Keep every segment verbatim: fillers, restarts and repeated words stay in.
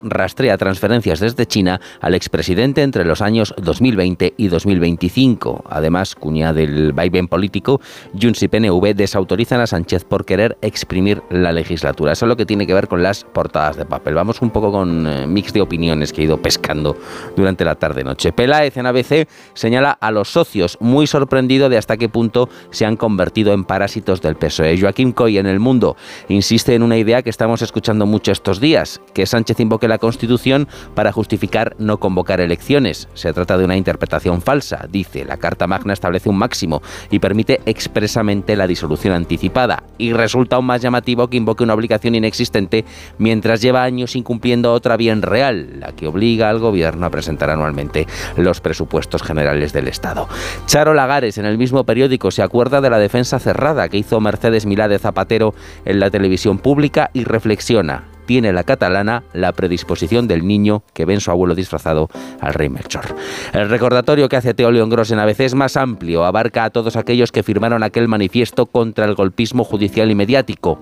rastrea transferencias desde China al expresidente entre los años dos mil veinte y dos mil veinticinco. Además, cuña del vaivén político, Junts y P N V desautorizan a Sánchez por querer exprimir la legislatura. Eso es lo que tiene que ver con las portadas de papel. Vamos un poco con eh, mix de opiniones que he ido pescando durante la tarde-noche. Peláez en A B C señala a los socios, muy sorprendido de hasta qué punto se han convertido en parásitos del P S O E. Joaquín Coy en El Mundo insiste en una idea que estamos escuchando mucho estos días, que Sánchez invoque la Constitución para justificar no convocar elecciones. Se trata de una interpretación falsa, dice. La Carta Magna establece un máximo y permite expresamente la disolución anticipada. Y resulta aún más llamativo que invoque una obligación inexistente mientras lleva años incumpliendo otra bien real, la que obliga al Gobierno a presentar anualmente los presupuestos generales del Estado. Charo Lagares, en el mismo periódico, se acuerda de la defensa cerrada que hizo Mercedes Milá de Zapatero en la televisión pública y reflexiona. Tiene la catalana la predisposición del niño que ve en su abuelo disfrazado al rey Melchor. El recordatorio que hace Teo León Gros en A B C es más amplio, abarca a todos aquellos que firmaron aquel manifiesto contra el golpismo judicial y mediático.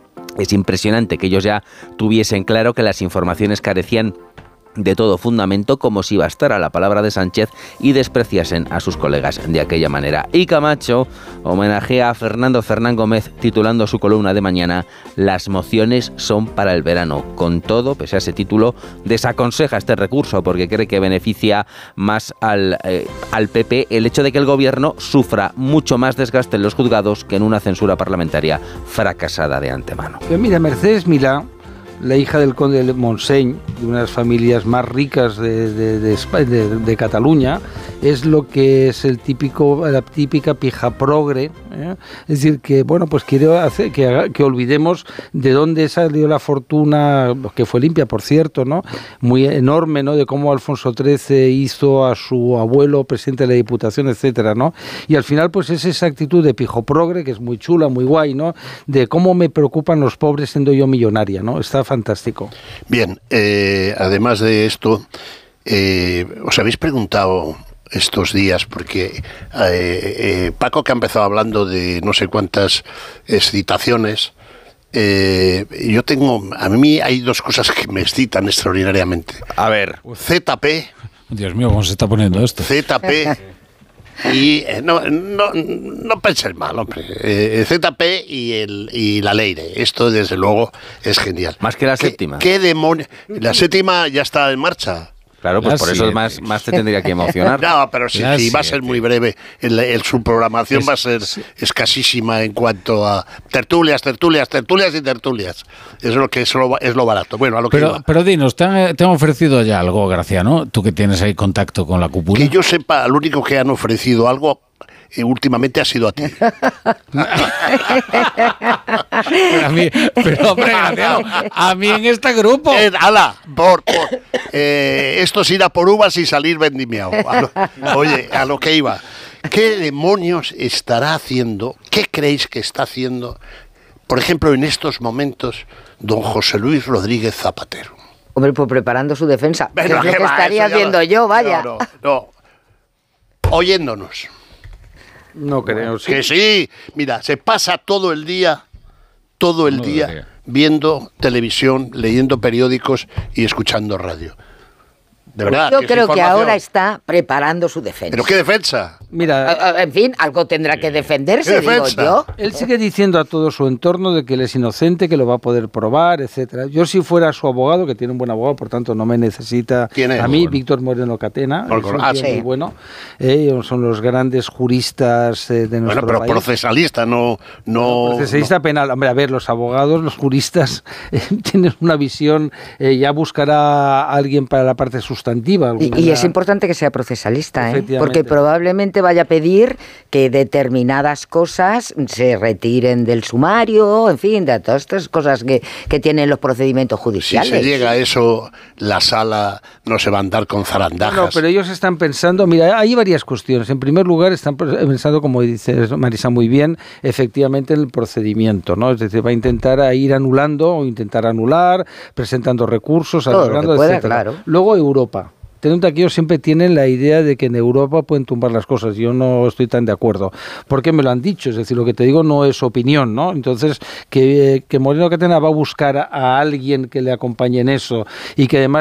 Es impresionante que ellos ya tuviesen claro que las informaciones carecían de todo fundamento, como si bastara la palabra de Sánchez y despreciasen a sus colegas de aquella manera. Y Camacho homenajea a Fernando Fernán Gómez titulando su columna de mañana "Las mociones son para el verano". Con todo, pese a ese título, desaconseja este recurso porque cree que beneficia más al, eh, al P P el hecho de que el gobierno sufra mucho más desgaste en los juzgados que en una censura parlamentaria fracasada de antemano. Pero mira, Mercedes Milá, la hija del conde de Montseny, de unas familias más ricas de, de, de, de, de Cataluña, es lo que es el típico, la típica pija progre, ¿eh? Es decir, que bueno, pues quiero hacer que, que olvidemos de dónde salió la fortuna, que fue limpia, por cierto, ¿no? Muy enorme, ¿no? De cómo Alfonso trece hizo a su abuelo presidente de la Diputación, etcétera, ¿no? Y al final, pues es esa actitud de pijo progre, que es muy chula, muy guay, ¿no? De cómo me preocupan los pobres siendo yo millonaria, ¿no? Está fantástico. Bien, eh, además de esto, eh, os habéis preguntado estos días, porque eh, eh, Paco, que ha empezado hablando de no sé cuántas excitaciones, eh, yo tengo, a mí hay dos cosas que me excitan extraordinariamente. A ver. Z P. Dios mío, ¿cómo se está poniendo esto? Z P. Y eh, no, no, no penséis mal, hombre. Eh, Z P y, el, y la Leire. Esto, desde luego, es genial. Más que la ¿Qué, séptima. ¿Qué demonios? La séptima ya está en marcha. Claro, pues Ya por sí, eso más, más te tendría que emocionar. No, pero sí, sí, va a ser muy breve. El, el, su programación es, va a ser sí. escasísima en cuanto a tertulias, tertulias, tertulias y tertulias. Eso es lo que es lo, es lo barato. Bueno, a lo pero, que iba. Pero dinos, ¿te han, ¿te han ofrecido ya algo, Graciano? Tú que tienes ahí contacto con la cúpula. Que yo sepa, lo único que han ofrecido algo eh, últimamente ha sido a ti. Pero, a mí, pero hombre, Graciano, a mí en este grupo. Eh, ala, por, por. Eh, esto es ir a por uvas y salir vendimiado. A lo, oye, a lo que iba. ¿Qué demonios estará haciendo? ¿Qué creéis que está haciendo, por ejemplo, en estos momentos, don José Luis Rodríguez Zapatero? Hombre, pues preparando su defensa. Venga, que es lo que que va, estaría eso ya haciendo lo- yo, vaya. No, no, no. Oyéndonos. No creo, sí. Que sí. Mira, se pasa todo el día, todo el No día, debería. viendo televisión, leyendo periódicos y escuchando radio. De verdad. Yo que es creo que información. ahora está preparando su defensa. ¿Pero qué defensa? Mira, A- a- En fin, algo tendrá que defenderse, ¿Qué digo defensa? yo. él sigue diciendo a todo su entorno de que él es inocente, que lo va a poder probar, etcétera. Yo, si fuera su abogado, que tiene un buen abogado, por tanto no me necesita ¿Quién es? a mí, Bueno. Víctor Moreno Catena, Por- es un ah, tío sí. muy bueno. Eh, son los grandes juristas eh, de nuestro Bueno, pero país. procesalista, no... no Procesalista penal. Hombre, a ver, los abogados, los juristas eh, tienen una visión, eh, ya buscará a alguien para la parte sustantiva. Y, alguna- y es importante que sea procesalista, ¿eh? Efectivamente. Porque probablemente vaya a pedir que determinadas cosas se retiren del sumario, en fin, de todas estas cosas que, que tienen los procedimientos Si judiciales. se llega a eso, la sala no se va a andar con zarandajas. No, pero ellos están pensando, mira, hay varias cuestiones. En primer lugar, están pensando, como dice Marisa muy bien, efectivamente en el procedimiento, ¿no? Es decir, va a intentar a ir anulando o intentar anular, presentando recursos, Todo lo que anulando, pueda, etcétera. claro. Luego Europa. taquillos siempre tienen la idea de que en Europa pueden tumbar las cosas. Yo no estoy tan de acuerdo, porque me lo han dicho, es decir, lo que te digo no es opinión, ¿no? Entonces, que, que Moreno Catena va a buscar a alguien que le acompañe en eso y que además